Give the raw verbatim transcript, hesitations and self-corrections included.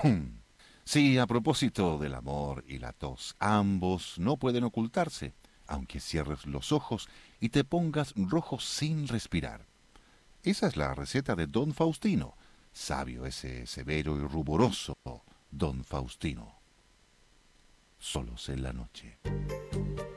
Sí, a propósito del amor y la tos, ambos no pueden ocultarse, aunque cierres los ojos y te pongas rojo sin respirar. Esa es la receta de Don Faustino, sabio ese severo y ruboroso Don Faustino. Solos en la noche.